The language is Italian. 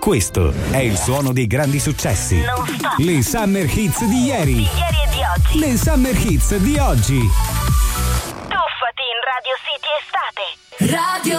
Questo è il suono dei grandi successi. Non stop. Le Summer Hits di ieri. Di ieri e di oggi. Le Summer Hits di oggi.